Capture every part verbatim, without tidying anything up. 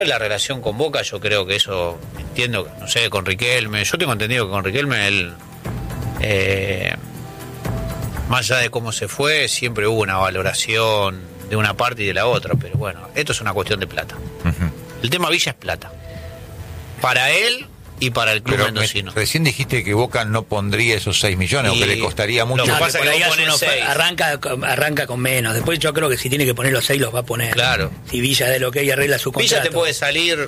La relación con Boca, yo creo que eso, entiendo, no sé, con Riquelme, yo tengo entendido que con Riquelme él, eh, más allá de cómo se fue, siempre hubo una valoración de una parte y de la otra, pero bueno, esto es una cuestión de plata. Uh-huh. El tema Villa es plata, para él y para el club pero mendocino. Me, recién dijiste que Boca no pondría esos seis millones, y, o que le costaría mucho. Lo que no, pasa que es que por ahí uno arranca, arranca con menos. Después yo creo que si tiene que poner los seis los va a poner. Claro. Si Villa de lo que ella arregla su contrato. Villa te puede salir,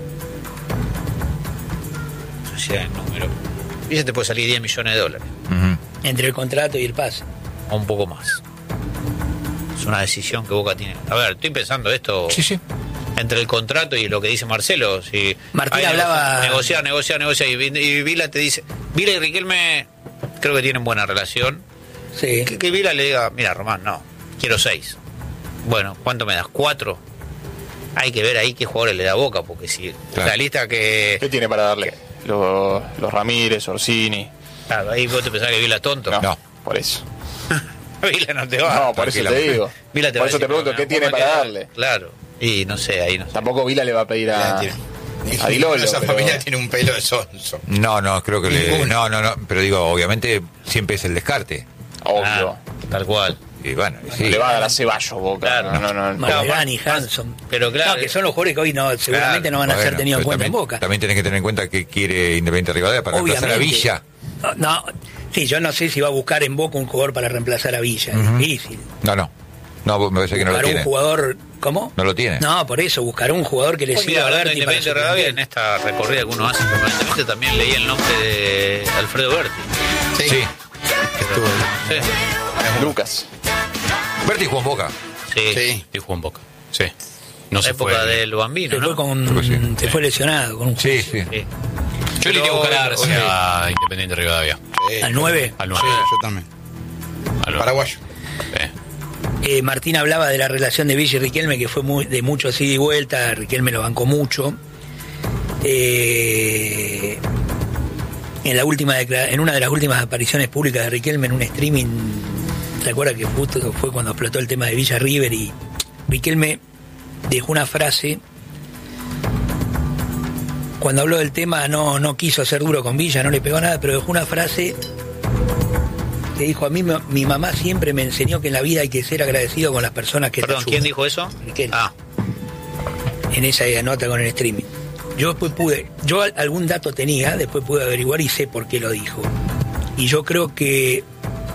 no sé si el número, Villa te puede salir diez millones de dólares. Uh-huh. Entre el contrato y el pase. O un poco más. Es una decisión que Boca tiene. A ver, estoy pensando esto. Sí, sí. Entre el contrato y lo que dice Marcelo, si Martín hablaba negociar, negociar, negociar, y, y Vila te dice, Vila y Riquelme creo que tienen buena relación. Sí. Que, que Vila le diga, mira Román, no, quiero seis. Bueno, ¿cuánto me das? ¿Cuatro? Hay que ver ahí qué jugadores le da Boca, porque si claro. La lista que... ¿Qué tiene para darle? Los, los Ramírez, Orsini. Claro, ahí vos te pensás que Vila es tonto. No, no, por eso. Vila no te va. No, por eso te digo. Vila te por va eso te pregunto, ¿qué tiene para darle? Claro. Y no sé, ahí no sé. Tampoco Vila le va a pedir a... A Dilolo, esa pero... familia tiene un pelo de sonso. No, no, creo que le... No, no, no, pero digo, obviamente siempre es el descarte. Obvio. Ah, tal cual. Y bueno, sí. Le va a dar a Ceballos, Boca. Claro. No, no, no. Maragani, Hanson. Pero claro. No, que son los jugadores que hoy no, seguramente claro. no van a Bueno, ser tenidos en cuenta también, en Boca. También tenés que tener en cuenta que quiere Independiente Rivadavia para Obviamente. reemplazar a Villa. No, sí, yo no sé si va a buscar en Boca un jugador para reemplazar a Villa. Uh-huh. Es difícil. No, no. No, me parece que no lo tiene. un jugador... ¿Cómo? No lo tiene. No, por eso, buscará un jugador que le Pues siga mira, a Berti. Independiente Rivadavia, en esta recorrida que uno hace permanentemente, también leí el nombre de Alfredo Berti. Sí. sí. Estuvo. Sí. Lucas. Berti jugó en Boca. Sí. Sí, sí, jugó en Boca. Sí. No la se época fue. del Bambino, Se ¿no? fue, con, sí. se fue lesionado con un Sí, sí. Sí. Yo le iría a buscar a Arce a Independiente Rivadavia. Sí. ¿Al nueve? Al nueve. Sí, yo también. Al Paraguayo. Sí. Eh, Martín hablaba de la relación de Villa y Riquelme, que fue muy, de mucho ida y vuelta. Riquelme lo bancó mucho. Eh, en la última en una de las últimas apariciones públicas de Riquelme en un streaming, ¿se acuerda que justo fue cuando explotó el tema de Villa River? Y Riquelme dejó una frase. Cuando habló del tema no, no quiso ser duro con Villa, no le pegó nada, pero dejó una frase que dijo: a mí mi mamá siempre me enseñó que en la vida hay que ser agradecido con las personas que Perdón, te ¿quién ayudan. dijo eso? Riquelme. Ah. En esa nota con el streaming. Yo después pude, yo algún dato tenía, después pude averiguar y sé por qué lo dijo. Y yo creo que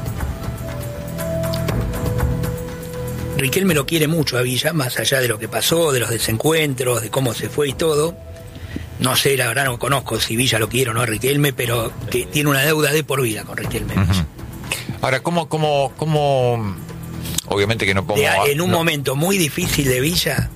Riquelme lo quiere mucho a Villa, más allá de lo que pasó, de los desencuentros, de cómo se fue y todo. No sé, la verdad no conozco si Villa lo quiere o no a Riquelme, pero que tiene una deuda de por vida con Riquelme. Uh-huh. Ahora, ¿cómo, cómo, cómo, obviamente que no pongo... De, en un no. momento muy difícil de Villa,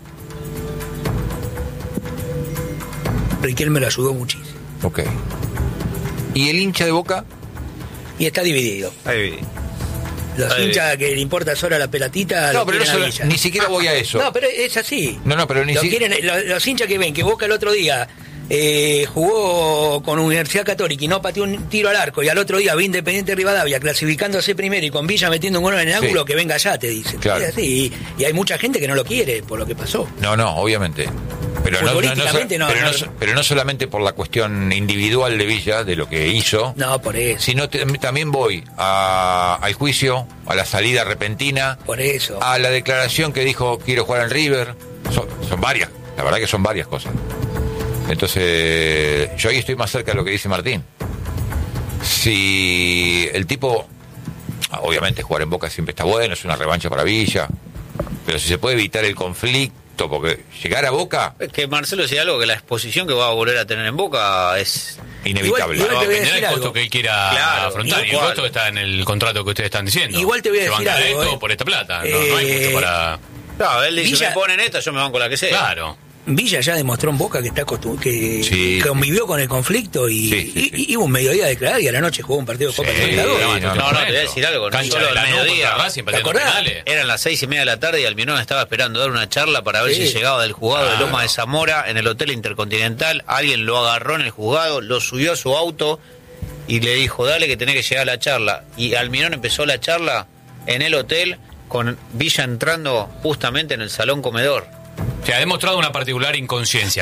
Riquelme lo ayudó muchísimo. Ok. ¿Y el hincha de Boca? Y está dividido. Ahí. Los Ahí. hinchas que le importa solo la pelatita. No, lo pero no quieren a solo- Villa. ni siquiera voy a eso. No, pero es así. No, no, pero ni Lo si- quieren, los, los hinchas que ven que Boca el otro día eh, jugó con Universidad Católica y no pateó un tiro al arco, y al otro día ve Independiente Rivadavia clasificándose primero y con Villa metiendo un gol en el Sí. ángulo, que venga ya, te dicen. Claro. Es así. Y, y hay mucha gente que no lo quiere por lo que pasó. No, no, obviamente. Pero no, no, no, Futbolísticamente no, pero, no. no, so- pero no solamente por la cuestión individual de Villa, de lo que hizo, No, por eso. sino te- también voy a, al juicio, a la salida repentina, Por eso. a la declaración que dijo quiero jugar en River. Son, son varias, la verdad que son varias cosas. Entonces, yo ahí estoy más cerca de lo que dice Martín. Si el tipo, obviamente jugar en Boca siempre está bueno, es una revancha para Villa, pero si se puede evitar el conflicto, porque llegar a Boca, Es que Marcelo decía algo, que la exposición que va a volver a tener en Boca es... inevitable. Igual- Va a te voy a depender decir del costo algo. que él quiera Claro, afrontar. Y el igual. costo está en el contrato que ustedes están diciendo. Igual te voy a Se decir banca algo, esto eh. por esta plata. No, no hay Eh, mucho para... Claro, él dice, Villa- me ponen esta, yo me banco la que sea. Claro. Villa ya demostró en Boca que está acostum- que Sí. convivió con el conflicto y, Sí, sí, sí. y- y hubo un mediodía declarado y a la noche jugó un partido de Copa Sí, Libertadores. no, No, no, te voy a decir algo, no Cancha solo de al Lanús mediodía. contra Racing, perdiendo ¿Te acordás? penales. Eran las seis y media de la tarde y Almirón estaba esperando dar una charla para ver Sí. si llegaba del juzgado de Claro. Loma de Zamora en el Hotel Intercontinental. Alguien lo agarró en el juzgado, lo subió a su auto y le dijo, dale que tenés que llegar a la charla. Y Almirón empezó la charla en el hotel con Villa entrando justamente en el salón comedor. O sea, ha demostrado una particular inconsciencia.